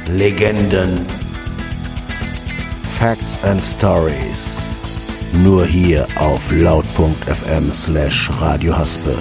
Legenden, Facts and Stories. Nur hier auf laut.fm/Radio Haspe.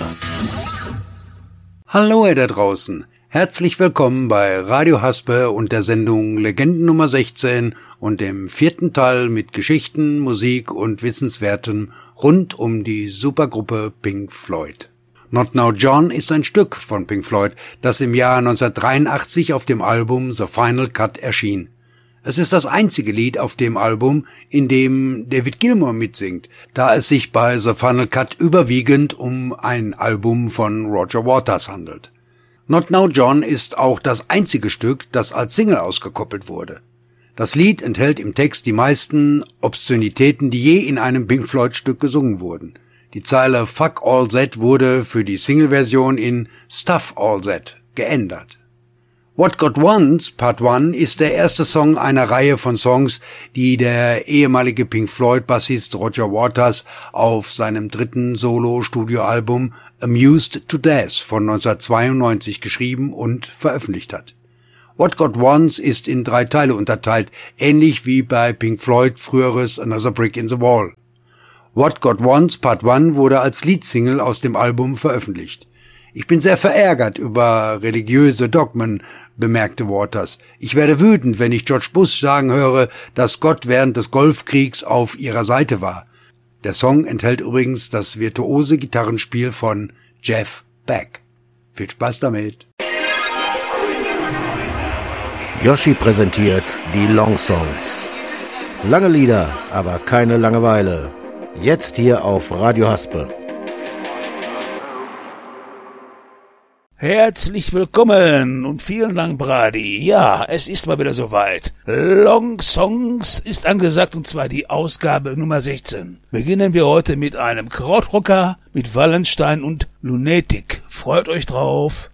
Hallo ihr da draußen. Herzlich willkommen bei Radio Haspe und der Sendung Legenden Nummer 16 und dem 4. Teil mit Geschichten, Musik und Wissenswerten rund um die Supergruppe Pink Floyd. Not Now John ist ein Stück von Pink Floyd, das im Jahr 1983 auf dem Album The Final Cut erschien. Es ist das einzige Lied auf dem Album, in dem David Gilmour mitsingt, da es sich bei The Final Cut überwiegend um ein Album von Roger Waters handelt. Not Now John ist auch das einzige Stück, das als Single ausgekoppelt wurde. Das Lied enthält im Text die meisten Obszönitäten, die je in einem Pink Floyd-Stück gesungen wurden. Die Zeile Fuck All That wurde für die Single-Version in Stuff All That geändert. What God Wants, Part 1, ist der erste Song einer Reihe von Songs, die der ehemalige Pink Floyd-Bassist Roger Waters auf seinem 3. Solo-Studioalbum Amused to Death von 1992 geschrieben und veröffentlicht hat. What God Wants ist in 3 Teile unterteilt, ähnlich wie bei Pink Floyd früheres Another Brick in the Wall. What God Wants, Part 1 wurde als Leadsingle aus dem Album veröffentlicht. Ich bin sehr verärgert über religiöse Dogmen, bemerkte Waters. Ich werde wütend, wenn ich George Bush sagen höre, dass Gott während des Golfkriegs auf ihrer Seite war. Der Song enthält übrigens das virtuose Gitarrenspiel von Jeff Beck. Viel Spaß damit. Yoshi präsentiert die Long Songs. Lange Lieder, aber keine Langeweile. Jetzt hier auf Radio Haspe. Herzlich willkommen und vielen Dank, Brady. Ja, es ist mal wieder soweit. Long Songs ist angesagt und zwar die Ausgabe Nummer 16. Beginnen wir heute mit einem Krautrocker mit Wallenstein und Lunatic. Freut euch drauf.